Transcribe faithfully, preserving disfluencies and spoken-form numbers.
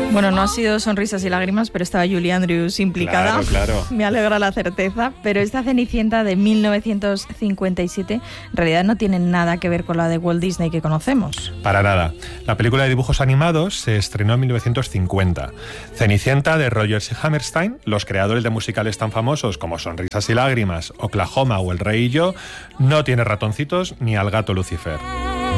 Bueno, no ha sido Sonrisas y Lágrimas, pero estaba Julie Andrews implicada. Claro, claro. Me alegra la certeza. Pero esta Cenicienta de mil novecientos cincuenta y siete en realidad no tiene nada que ver con la de Walt Disney que conocemos. Para nada. La película de dibujos animados se estrenó en mil novecientos cincuenta. Cenicienta, de Rogers y Hammerstein, los creadores de musicales tan famosos como Sonrisas y Lágrimas, Oklahoma o El Rey y yo, no tiene ratoncitos ni al gato Lucifer.